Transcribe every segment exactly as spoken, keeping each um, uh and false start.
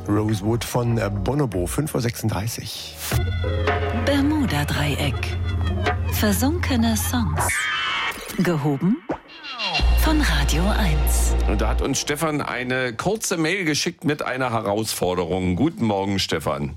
Rosewood von Bonobo, fünf Uhr sechsunddreißig. Bermuda-Dreieck. Versunkene Songs. Gehoben von Radio eins. Und da hat uns Stefan eine kurze Mail geschickt mit einer Herausforderung. Guten Morgen, Stefan.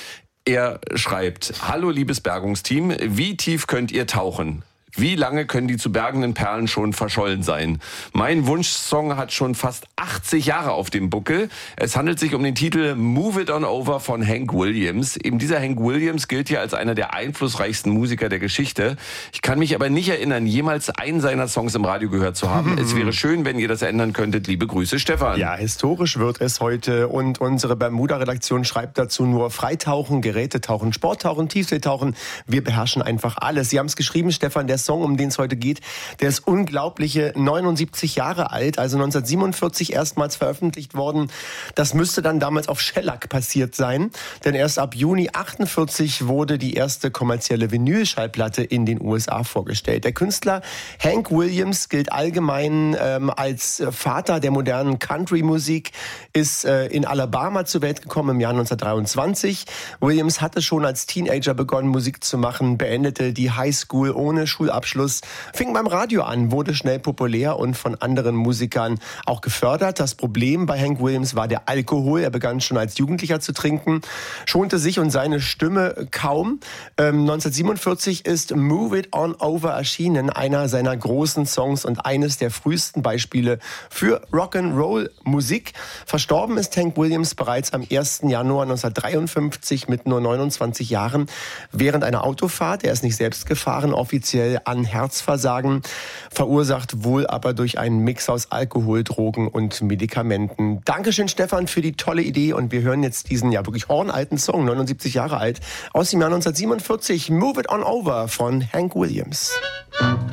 Er schreibt: Hallo liebes Bergungsteam, wie tief könnt ihr tauchen? Wie lange können die zu bergenden Perlen schon verschollen sein? Mein Wunschsong hat schon fast achtzig Jahre auf dem Buckel. Es handelt sich um den Titel Move It On Over von Hank Williams. Eben dieser Hank Williams gilt ja als einer der einflussreichsten Musiker der Geschichte. Ich kann mich aber nicht erinnern, jemals einen seiner Songs im Radio gehört zu haben. Es wäre schön, wenn ihr das ändern könntet. Liebe Grüße, Stefan. Ja, historisch wird es heute. Und unsere Bermuda-Redaktion schreibt dazu nur Freitauchen, Gerätetauchen, Sporttauchen, Tiefseetauchen. Wir beherrschen einfach alles. Sie haben es geschrieben, Stefan, der Song, um den es heute geht, der ist unglaubliche neunundsiebzig Jahre alt, also neunzehnhundertsiebenundvierzig erstmals veröffentlicht worden. Das müsste dann damals auf Shellac passiert sein, denn erst ab Juni achtundvierzig wurde die erste kommerzielle Vinylschallplatte in den U S A vorgestellt. Der Künstler Hank Williams gilt allgemein ähm, als Vater der modernen Country-Musik, ist äh, in Alabama zur Welt gekommen im Jahr neunzehnhundertdreiundzwanzig. Williams hatte schon als Teenager begonnen, Musik zu machen, beendete die Highschool ohne Schulabschluss, fing beim Radio an, wurde schnell populär und von anderen Musikern auch gefördert. Das Problem bei Hank Williams war der Alkohol. Er begann schon als Jugendlicher zu trinken, schonte sich und seine Stimme kaum. Ähm, neunzehnhundertsiebenundvierzig ist Move It On Over erschienen, einer seiner großen Songs und eines der frühesten Beispiele für Rock'n'Roll-Musik. Verstorben ist Hank Williams bereits am ersten Januar neunzehnhundertdreiundfünfzig mit nur neunundzwanzig Jahren während einer Autofahrt. Er ist nicht selbst gefahren, offiziell an Herzversagen, verursacht wohl aber durch einen Mix aus Alkohol, Drogen und Medikamenten. Dankeschön, Stefan, für die tolle Idee und wir hören jetzt diesen ja wirklich hornalten Song, neunundsiebzig Jahre alt, aus dem Jahr neunzehnhundertsiebenundvierzig, Move It On Over von Hank Williams.